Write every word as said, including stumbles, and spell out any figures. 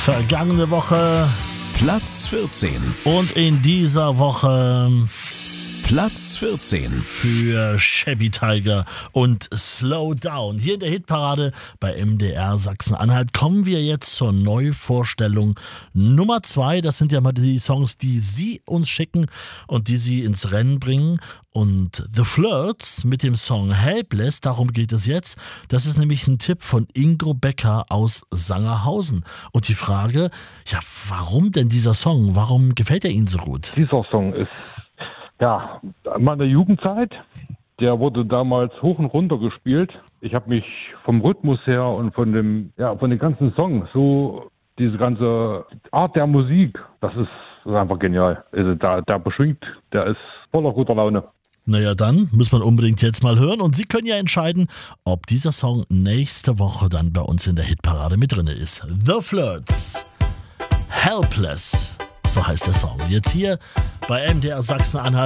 Vergangene Woche Platz vierzehn. und in dieser Woche Platz vierzehn. für Shabby Tiger und Slow Down. Hier in der Hitparade bei M D R Sachsen-Anhalt kommen wir jetzt zur Neuvorstellung Nummer zwei. Das sind ja mal die Songs, die Sie uns schicken und die Sie ins Rennen bringen. Und The Flirts mit dem Song Helpless, darum geht es jetzt. Das ist nämlich ein Tipp von Ingo Becker aus Sangerhausen. Und die Frage, ja, warum denn dieser Song? Warum gefällt er Ihnen so gut? Dieser Song ist, ja, meine Jugendzeit. Der wurde damals hoch und runter gespielt. Ich habe mich vom Rhythmus her und von dem, ja, von den ganzen Songs, so diese ganze Art der Musik, das ist, das ist einfach genial. Also der, der beschwingt, der ist voller guter Laune. Naja, dann muss man unbedingt jetzt mal hören. Und Sie können ja entscheiden, ob dieser Song nächste Woche dann bei uns in der Hitparade mit drin ist. The Flirts, Helpless, so heißt der Song. Jetzt hier bei M D R Sachsen-Anhalt.